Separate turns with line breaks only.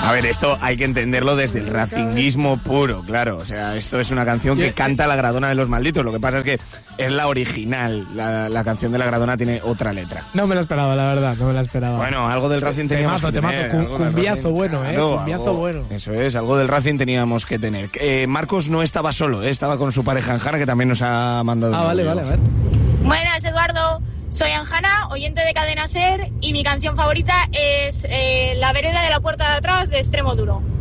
A ver, esto hay que entenderlo desde el racinguismo puro, claro. O sea, esto es una canción que canta la Gradona de los Malditos. Lo que pasa es que es la original. La canción de la Gradona tiene otra letra.
No me lo esperaba, la verdad, no me la esperaba.
Bueno, algo del Racing teníamos que tener.
Cumbiazo bueno, cumbiazo bueno.
Eso es, algo del Racing teníamos que tener. Marcos no estaba solo, estaba con su pareja Anjana, que también nos ha mandado
vale, a ver.
Buenas, Eduardo. Soy Anjana, oyente de Cadena SER, y mi canción favorita es La vereda de la puerta de atrás, de Extremo Duro.